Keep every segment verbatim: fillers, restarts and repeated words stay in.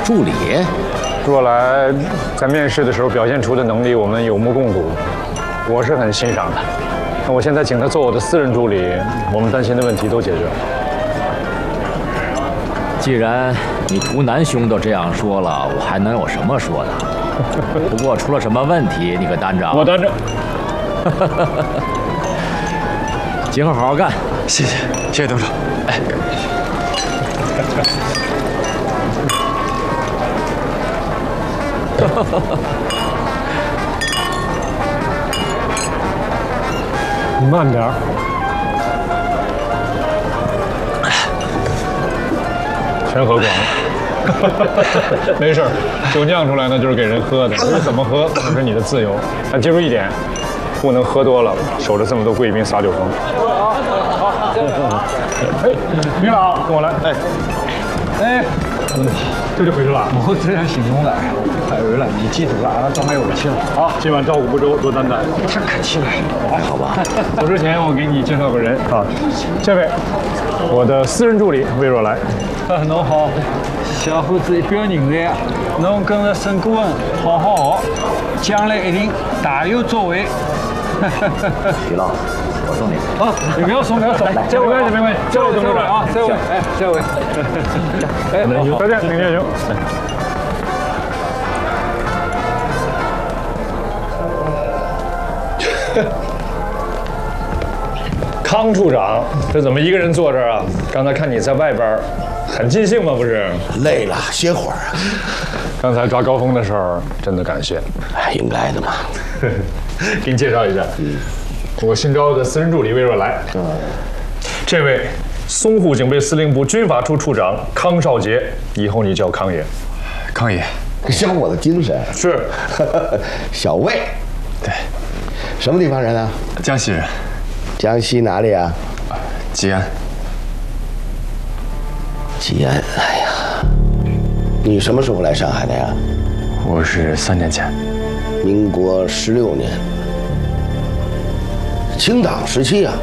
助理。 若来在面试的时候表现出的能力，我们有目共睹，我是很欣赏的。那我现在请他做我的私人助理，我们担心的问题都解决了。 既然你图南兄都这样说了，我还能有什么说的？不过出了什么问题，你可担着。 我担着。 今后好好干。 谢谢，谢谢董事长。哎。 你慢点儿。全喝光了。没事儿，酒酿出来呢就是给人喝的，至于怎么喝那是你的自由。但记住一点，不能喝多了，守着这么多贵宾撒酒疯。好，哎，于老，跟我来。哎，哎。这就回去了。 我这样形容的，太为了，你记住了，俺倒没有气了。 好，今晚照顾不周，多担待。 太客气了， 还好吧？ 走之前我给你介绍个人啊，这位，我的私人助理魏若来。 啊，侬好，小伙子一表人才，侬跟着沈顾问好好学，将来一定大有作为。 徐老，我送你。 啊，你不要送，不要送， 这位没关系，没关系，这位这位啊，这位，哎，这位。 哎，再见，林建雄。康处长，这怎么一个人坐这儿啊？刚才看你在外边，很尽兴吗？不是？ 累了，歇会儿啊。 刚才抓高峰的时候，真的感谢。 哎，应该的嘛。 给你介绍一下，嗯，我新招的私人助理魏若来。嗯，这位淞沪警备司令部军法处处长康少杰，以后你叫康爷。 康爷， 小伙子精神是。 小魏， 对， 什么地方人啊？ 江西人。 江西哪里啊？ 吉安。 吉安，哎呀，你什么时候来上海的呀？ 我是三年前。 民国十六年，清党时期啊。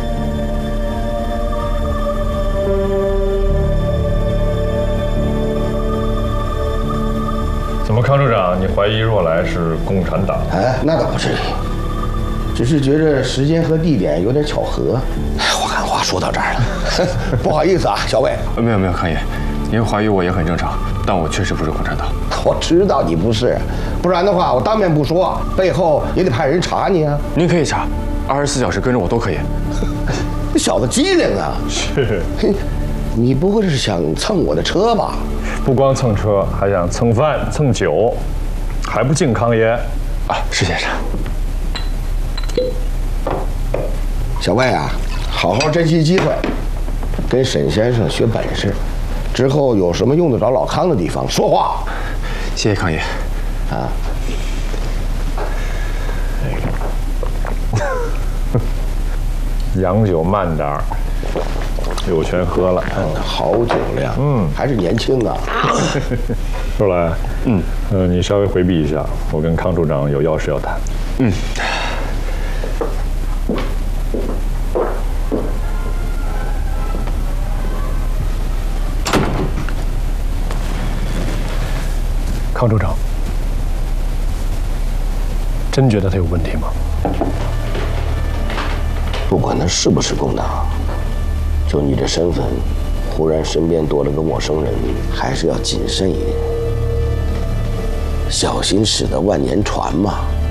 怎么，康处长，你怀疑若来是共产党？ 哎，那倒不至于，只是觉着时间和地点有点巧合。哎，我看话说到这儿了，不好意思啊，小魏。 没有没有，康爷，您怀疑我也很正常，但我确实不是共产党。 我知道你不是，不然的话我当面不说，背后也得派人查你啊。 您可以查，二十四小时跟着我都可以。 这小子机灵啊！ 是。 你不会是想蹭我的车吧？ 不光蹭车，还想蹭饭、蹭酒，还不敬康爷？ 啊，是先生。 小魏啊，好好珍惜机会，跟沈先生学本事，之后有什么用得着老康的地方说话。 谢谢康爷。 啊。 洋酒慢点儿，我全喝了。 嗯，好酒量，嗯，还是年轻啊。 若来，嗯，呃，你稍微回避一下，我跟康处长有要事要谈。嗯。康处长，真觉得他有问题吗？ 不管他是不是共党，就你这身份，忽然身边多了个陌生人，还是要谨慎一点，小心驶得万年船嘛。